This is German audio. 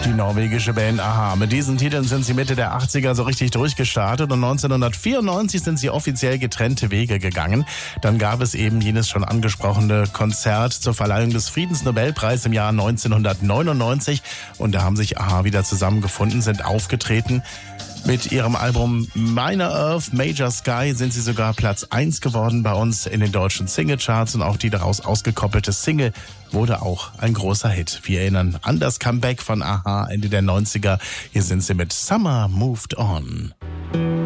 Die norwegische Band a-ha. Mit diesen Titeln sind sie Mitte der 80er so richtig durchgestartet und 1994 sind sie offiziell getrennte Wege gegangen. Dann gab es eben jenes schon angesprochene Konzert zur Verleihung des Friedensnobelpreis im Jahr 1999 und da haben sich a-ha wieder zusammengefunden, sind aufgetreten. Mit ihrem Album Minor Earth, Major Sky sind sie sogar Platz 1 geworden bei uns in den deutschen Singlecharts und auch die daraus ausgekoppelte Single wurde auch ein großer Hit. Wir erinnern an das Comeback von a-ha Ende der 90er. Hier sind sie mit Summer Moved On.